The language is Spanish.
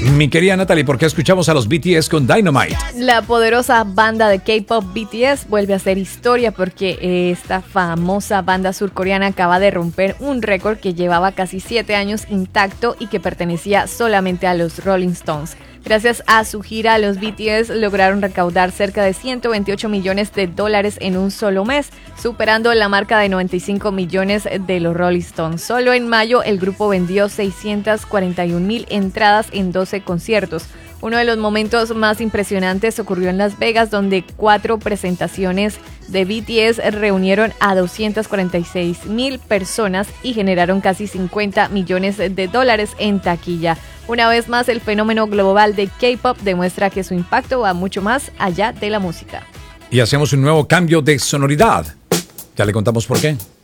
Mi querida Natalie, ¿por qué escuchamos a los BTS con Dynamite? La poderosa banda de K-pop BTS vuelve a hacer historia porque esta famosa banda surcoreana acaba de romper un récord que llevaba casi 7 años intacto y que pertenecía solamente a los Rolling Stones. Gracias a su gira, los BTS lograron recaudar cerca de $128 millones en un solo mes, superando la marca de 95 millones de los Rolling Stones. Solo en mayo el grupo vendió 641,000 entradas en 12 conciertos. Uno de los momentos más impresionantes ocurrió en Las Vegas, donde 4 presentaciones de BTS reunieron a 246,000 personas y generaron casi $50 millones en taquilla. Una vez más, el fenómeno global de K-pop demuestra que su impacto va mucho más allá de la música. Y hacemos un nuevo cambio de sonoridad. Ya le contamos por qué.